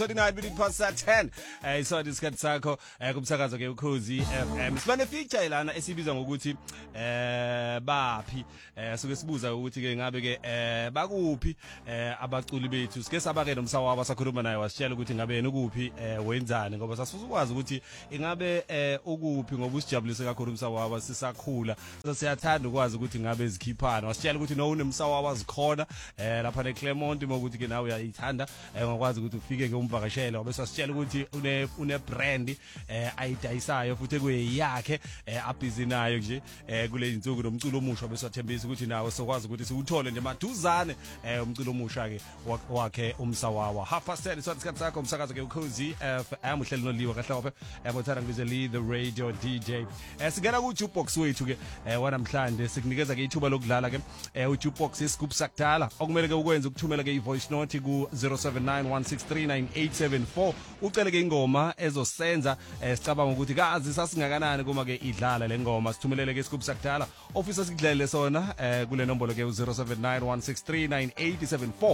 39 minutes past 10 isona isikhathi sakho kumsakazo ke Ukhozi FM sibane feature lana esibiza ngokuthi baphi suke sibuza ukuthi ke ngabe ke bakuphi abaculi bethu sike sabake nomsawaba sakhuluma naye wasitshela ukuthi ngabe yena ukuphi wenzani ngoba sasifuna ukwazi ukuthi ingabe ukuphi ngoba usijabulise kakhulu umsawaba sisakhula siyathanda ukwazi ukuthi ngabe izikhiphana wasitshela ukuthi no unemsawaba zikhona lapha eClermont ukuthi ke nawe uyayithanda ngakwazi ukuthi ufike ke umvakashela obese sitshela ukuthi une brand ayidayisayo futhi kweyakhe abhizi nayo nje kule insuku nomculo omusha bese wathembisa ukuthi nawe sokwazi ukuthi siwuthole nje maduzane umculo omusha ke wakhe umsawawa half past 10 isikhathi sakho umsakazo ke Ukhozi FM uhlelo noliwa kahle ophe bothara ngize the radio DJ singena ku jukebox wethu ke wanamhlanje sikunikeza ke ithuba lokudlala ke ujukebox isigubhu sakudala okumele ke ukwenza ukuthumela ke ivoice note ku 0791639874 ucele ke ingoma ezosenza sicabanga ukuthi kazi sasingakanani kuma ke idlala le ngoma sithumelele ke isigubhu sakudala office sikudlele sona kule nombolo ke 0791639874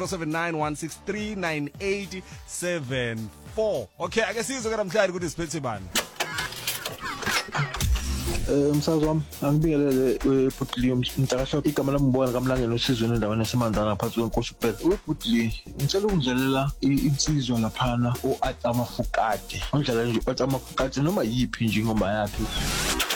0791639874 okay ake sizwe ke namhlanje ukuthi siphethe bani umsazi wami angibingelele weButli umntakahlo igama lami ngibona kamlangeni osizweni endaweni yaseMandla ngaphansi kwenkosi uPetro weButli ngicela ukudlalela insizwa laphana uAtama Fukade ngidlala nje uAtama Fukade noma yipi nje ingoma yakhe